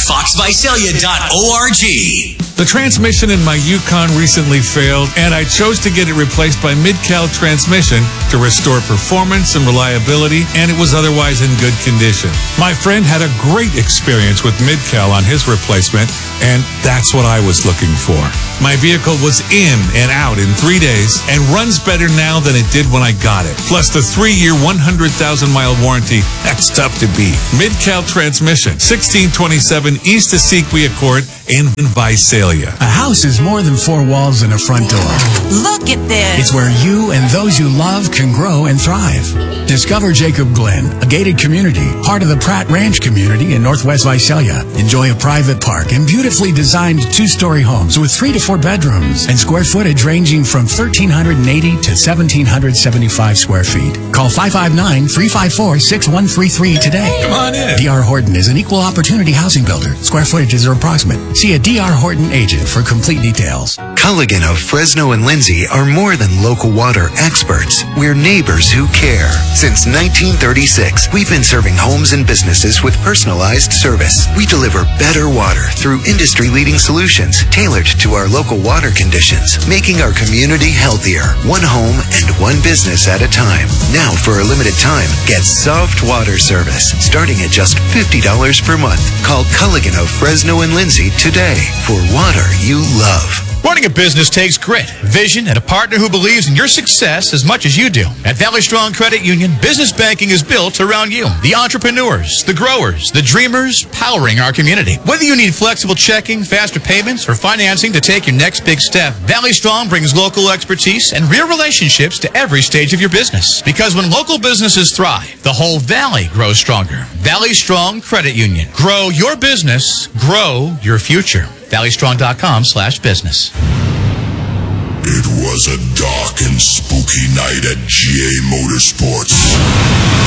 foxvisalia.org. The transmission in my Yukon recently failed, and I chose to get it replaced by Mid-Cal Transmission to restore performance and reliability, and it was otherwise in good condition. My friend had a great experience with Mid-Cal on his replacement, and that's what I was looking for. My vehicle was in and out in 3 days and runs better now than it did when I got it. Plus the 3-year, 100,000-mile warranty. That's tough to beat. Mid-Cal Transmission, 1627 East Essequia Court in Visalia. A house is more than 4 walls and a front door. Look at this. It's where you and those you love can grow and thrive. Discover Jacob Glen, a gated community, part of the Pratt Ranch community in Northwest Visalia. Enjoy a private park and beautifully designed 2-story homes with 3 to 4 bedrooms and square footage ranging from 1,380 to 1,775 square feet. Call 559-354-6133 today. Come on in. D.R. Horton is an equal opportunity housing builder. Square footages are approximate. See a D.R. Horton agent for complete details. Culligan of Fresno and Lindsay are more than local water experts. We're neighbors who care. Since 1936, we've been serving homes and businesses with personalized service. We deliver better water through industry-leading solutions tailored to our local water conditions, making our community healthier, one home and one business at a time. Now, for a limited time, get soft water service starting at just $50 per month. Call Culligan of Fresno and Lindsay today for water you love. Running a business takes grit, vision, and a partner who believes in your success as much as you do. At Valley Strong Credit Union, business banking is built around you. The entrepreneurs, the growers, the dreamers, powering our community. Whether you need flexible checking, faster payments, or financing to take your next big step, Valley Strong brings local expertise and real relationships to every stage of your business. Because when local businesses thrive, the whole valley grows stronger. Valley Strong Credit Union. Grow your business, grow your future. ValleyStrong.com/business. It was a dark and spooky night at GA Motorsports.